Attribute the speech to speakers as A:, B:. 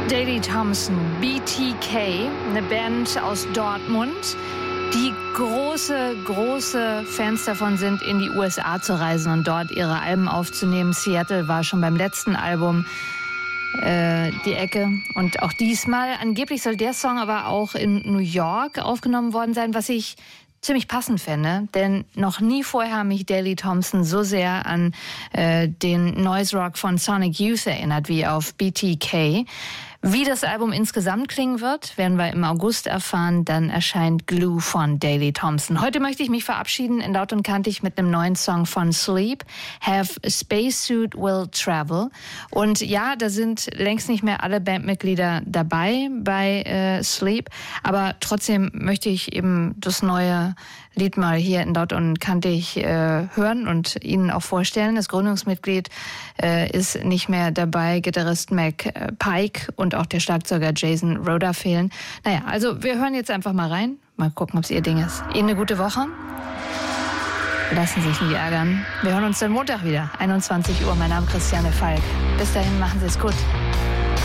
A: Daley Thompson, BTK, eine Band aus Dortmund, die große Fans davon sind, in die USA zu reisen und dort ihre Alben aufzunehmen. Seattle war schon beim letzten Album die Ecke. Und auch diesmal, angeblich soll der Song aber auch in New York aufgenommen worden sein, was ich ziemlich passend fände, denn noch nie vorher hat mich Daley Thompson so sehr an den Noise Rock von Sonic Youth erinnert wie auf BTK. Wie das Album insgesamt klingen wird, werden wir im August erfahren. Dann erscheint Glue von Daley Thompson. Heute möchte ich mich verabschieden in Laut und Kantig mit einem neuen Song von Sleep. Have a Spacesuit Will Travel. Und ja, da sind längst nicht mehr alle Bandmitglieder dabei bei Sleep. Aber trotzdem möchte ich eben das neue Lied mal hier in Laut und Kantig hören und Ihnen auch vorstellen. Das Gründungsmitglied ist nicht mehr dabei. Gitarrist Mac Pike und auch der Schlagzeuger Jason Roda fehlen. Naja, also wir hören jetzt einfach mal rein. Mal gucken, ob es Ihr Ding ist. Ihnen eine gute Woche. Lassen Sie sich nie ärgern. Wir hören uns dann Montag wieder, 21 Uhr. Mein Name ist Christiane Falk. Bis dahin, machen Sie es gut.